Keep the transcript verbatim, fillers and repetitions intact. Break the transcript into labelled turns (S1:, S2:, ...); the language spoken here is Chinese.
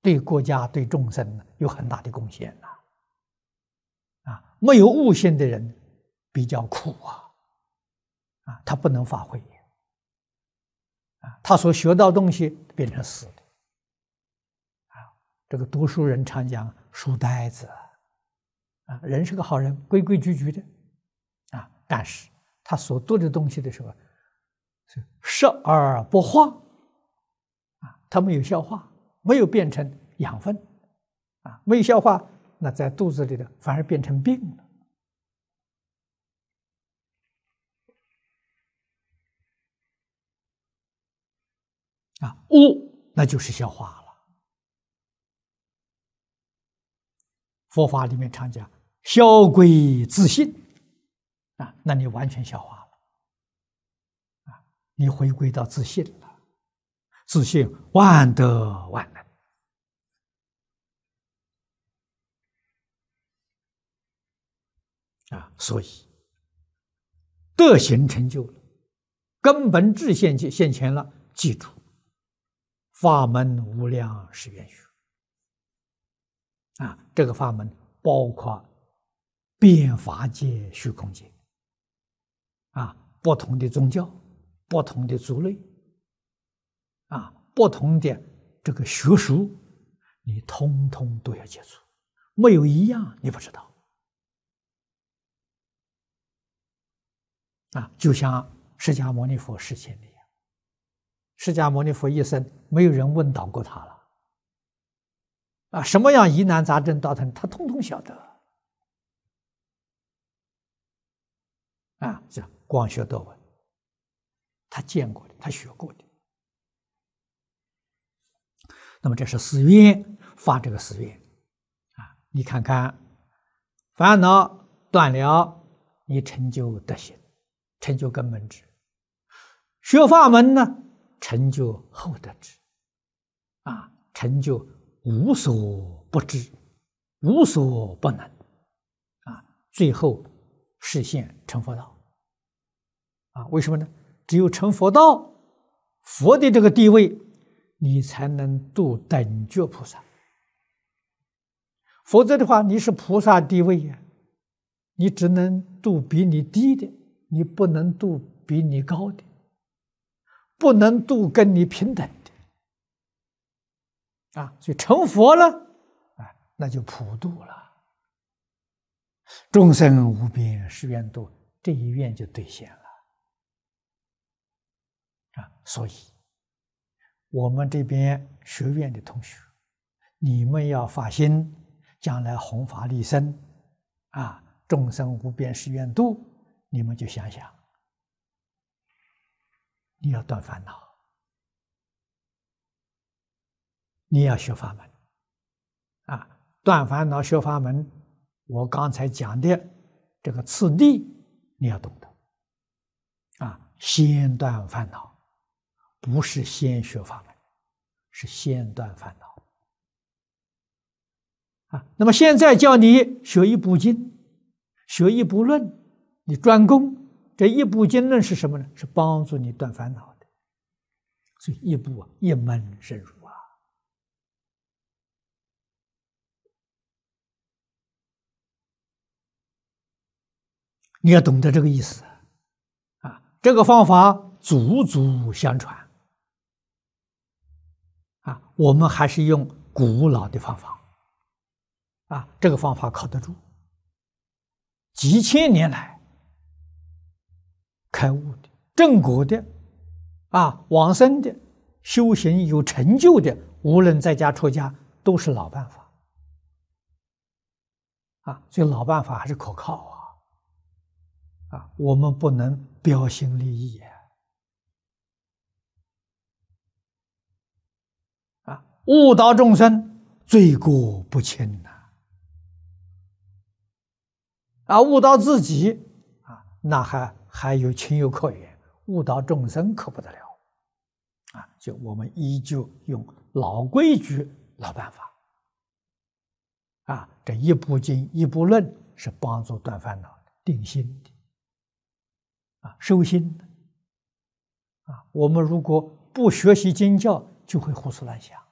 S1: 对国家、对众生有很大的贡献呐。啊，没有悟性的人比较苦啊，啊，他不能发挥，啊，他所学到东西变成死的，啊，这个读书人常讲书呆子，啊，人是个好人，规规矩矩的，啊，但是他所读的东西的时候，是食而不化，啊，他没有消化，没有变成养分，啊，没有消化。那在肚子里的反而变成病了，啊，悟那就是消化了。佛法里面常讲消归自性，啊，那你完全消化了，啊，你回归到自性了，自性万德万能。啊，所以德行成就了，根本智现现前了。记住，法门无量是愿学。啊，这个法门包括遍法界、虚空界，啊，不同的宗教、不同的族类，啊，不同的这个学术，你通通都要接触，没有一样你不知道。啊，就像释迦牟尼佛示现的一样，释迦牟尼佛一生没有人问到过他了，啊，什么样疑难杂症到他，他通通晓得，啊，这光学德闻，他见过的，他学过的。那么这是誓愿，发这个誓愿，啊，你看看，烦恼断了，你成就德行。成就根本智，学法门呢，成就后得智，啊，成就无所不知，无所不能，啊，最后实现成佛道，啊，为什么呢？只有成佛道，佛的这个地位，你才能度等觉菩萨，否则的话，你是菩萨地位呀，你只能度比你低的。你不能度比你高的，不能度跟你平等的，啊，所以成佛了，啊，那就普度了。众生无边誓愿度，这一愿就兑现了，啊，所以我们这边学院的同学，你们要发心，将来弘法利生，啊，众生无边誓愿度。你们就想想，你要断烦恼，你要学法门，啊，断烦恼学法门，我刚才讲的这个次第，你要懂得，啊，先断烦恼，不是先学法门，是先断烦恼，啊，那么现在叫你学一部经，学一部论。你专攻这一部经论是什么呢？是帮助你断烦恼的，所以一部啊，一门深入啊。你要懂得这个意思啊，这个方法祖祖相传啊，我们还是用古老的方法啊，这个方法靠得住，几千年来。开悟的、正果的、啊往生的、修行有成就的，无论在家出家，都是老办法啊。所以老办法还是可靠啊！啊，我们不能标新立异啊！误导众生，罪过不轻呐！啊，误导自己啊，那还。还有情有可原，误导众生可不得了，啊！就我们依旧用老规矩、老办法，啊，这一部经、一部论是帮助断烦恼的、定心的，啊，收心的，啊！我们如果不学习经教，就会胡思乱想，